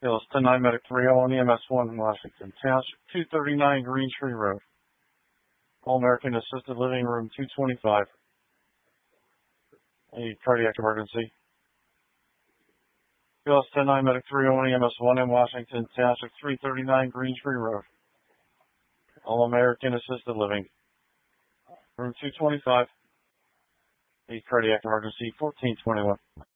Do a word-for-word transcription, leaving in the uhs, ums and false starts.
Hills ten nine Medic three oh one E M S one in Washington Township, two thirty-nine Green Tree Road. All American Assisted Living Room two twenty-five. A cardiac emergency. Hills ten nine Medic three oh one E M S one in Washington Township, three thirty-nine Green Tree Road. All American Assisted Living Room two twenty-five. A cardiac emergency, fourteen twenty-one.